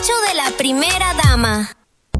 despacho de la primera dama.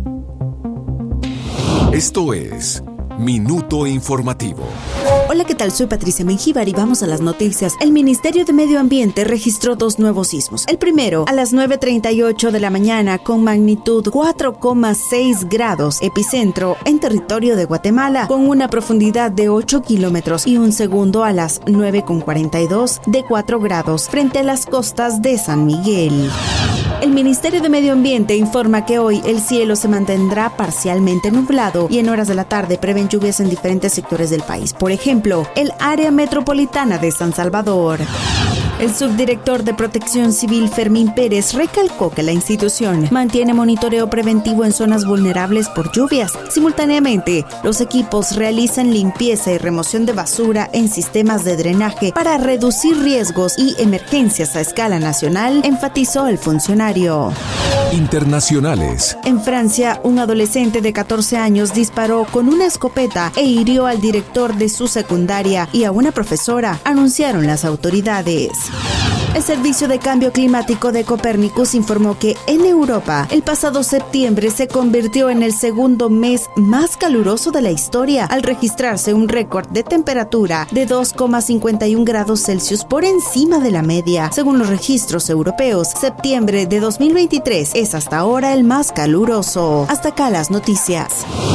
Esto es Minuto Informativo. Hola, ¿qué tal? Soy Patricia Mengíbar y vamos a las noticias. El Ministerio de Medio Ambiente registró 2 nuevos sismos. El primero, a las 9:38 de la mañana, con magnitud 4,6 grados, epicentro en territorio de Guatemala, con una profundidad de 8 kilómetros, y un segundo a las 9:42 de 4 grados, frente a las costas de San Miguel. El Ministerio de Medio Ambiente informa que hoy el cielo se mantendrá parcialmente nublado y en horas de la tarde prevén lluvias en diferentes sectores del país. Por ejemplo, el área metropolitana de San Salvador. El subdirector de Protección Civil, Fermín Pérez, recalcó que la institución mantiene monitoreo preventivo en zonas vulnerables por lluvias. Simultáneamente, los equipos realizan limpieza y remoción de basura en sistemas de drenaje para reducir riesgos y emergencias a escala nacional, enfatizó el funcionario. Internacionales. En Francia, un adolescente de 14 años disparó con una escopeta e hirió al director de su secundaria y a una profesora, anunciaron las autoridades. El Servicio de Cambio Climático de Copernicus informó que en Europa, el pasado septiembre se convirtió en el segundo mes más caluroso de la historia, al registrarse un récord de temperatura de 2,51 grados Celsius por encima de la media. Según los registros europeos, septiembre de 2023 es hasta ahora el más caluroso. Hasta acá las noticias.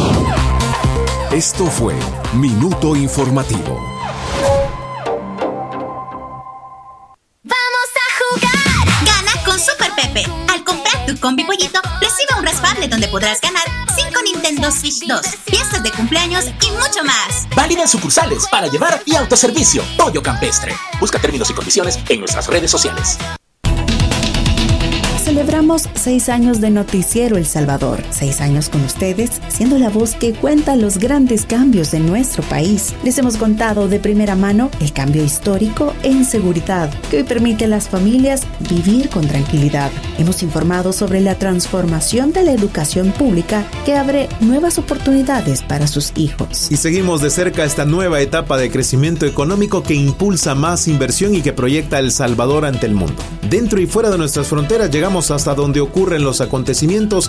Esto fue Minuto Informativo. Super Pepe. Al comprar tu combi pollito, recibe un raspable donde podrás ganar 5 Nintendo Switch 2, piezas de cumpleaños y mucho más. Válida en sucursales, para llevar y autoservicio. Pollo Campestre. Busca términos y condiciones en nuestras redes sociales. Celebramos 6 años de Noticiero El Salvador. 6 años con ustedes, siendo la voz que cuenta los grandes cambios de nuestro país. Les hemos contado de primera mano el cambio histórico en seguridad, que hoy permite a las familias vivir con tranquilidad. Hemos informado sobre la transformación de la educación pública, que abre nuevas oportunidades para sus hijos. Y seguimos de cerca esta nueva etapa de crecimiento económico que impulsa más inversión y que proyecta El Salvador ante el mundo. Dentro y fuera de nuestras fronteras llegamos hasta donde ocurren los acontecimientos